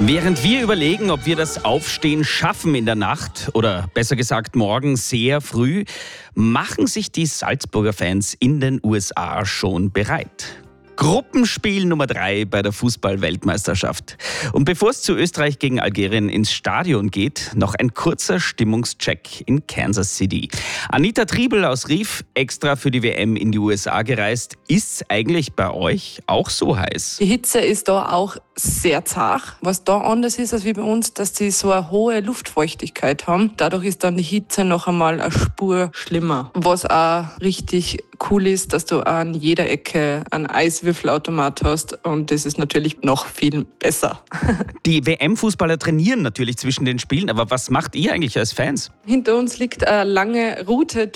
Während wir überlegen, ob wir das Aufstehen schaffen in der Nacht oder besser gesagt morgen sehr früh, machen sich die Salzburger Fans in den USA schon bereit. Gruppenspiel Nummer 3 bei der Fußball-Weltmeisterschaft. Und bevor es zu Österreich gegen Algerien ins Stadion geht, noch ein kurzer Stimmungscheck in Kansas City. Anita Triebel aus Rief, extra für die WM in die USA gereist. Ist's eigentlich bei euch auch so heiß? Die Hitze ist da auch sehr zart. Was da anders ist als wie bei uns, dass sie so eine hohe Luftfeuchtigkeit haben. Dadurch ist dann die Hitze noch einmal eine Spur schlimmer. Was auch richtig cool ist, dass du an jeder Ecke einen Eiswürfelautomat hast und das ist natürlich noch viel besser. Die WM-Fußballer trainieren natürlich zwischen den Spielen, aber was macht ihr eigentlich als Fans? Hinter uns liegt eine lange Route